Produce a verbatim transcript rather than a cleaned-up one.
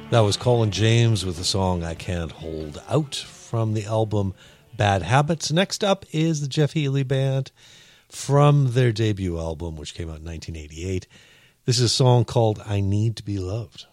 That was Colin James with the song I Can't Hold Out from the album Bad Habits. Next up is the Jeff Healey Band from their debut album, which came out in nineteen eighty-eight. This is a song called I Need to Be Loved.